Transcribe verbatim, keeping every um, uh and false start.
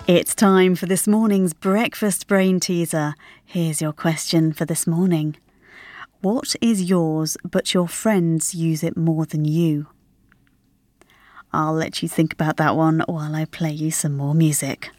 It's time for this morning's breakfast brain teaser. Here's your question for this morning. What is yours but your friends use it more than you? I'll let you think about that one while I play you some more music.